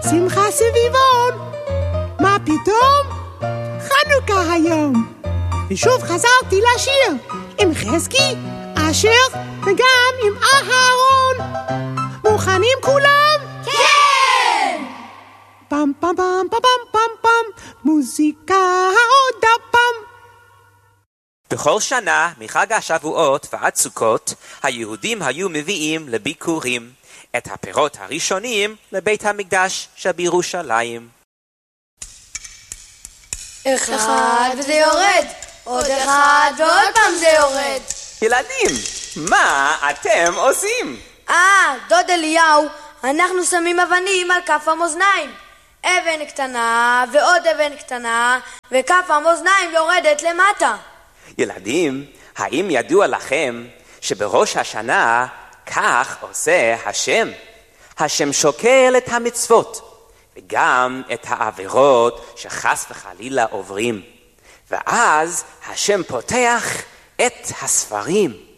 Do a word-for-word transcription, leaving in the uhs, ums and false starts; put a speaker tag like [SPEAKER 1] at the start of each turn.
[SPEAKER 1] שמחה סביבון, מה פתאום? חנוכה היום. ושוב חזרתי לשיר עם חזקי, אשר וגם עם אהרון. מוכנים כולם?
[SPEAKER 2] כן!
[SPEAKER 1] פם פם פם פם פם פם פם, מוזיקה עוד הפעם.
[SPEAKER 3] בכל שנה מחג השבועות ועד סוכות היהודים היו מביאים לביקורים את הפירות הראשונים לבית המקדש שבירושלים.
[SPEAKER 2] אחד וזה יורד, עוד אחד ועוד פעם זה יורד.
[SPEAKER 3] ילדים, מה אתם עושים?
[SPEAKER 2] אה, דוד אליהו, אנחנו שמים אבנים על כף המאזניים. אבן קטנה ועוד אבן קטנה, וכף המאזניים יורדת למטה.
[SPEAKER 3] ילדים, האם ידוע לכם שבראש השנה כך עושה השם? השם שוקל את המצוות וגם את העבירות שחס וחלילה עוברים, ואז השם פותח את הספרים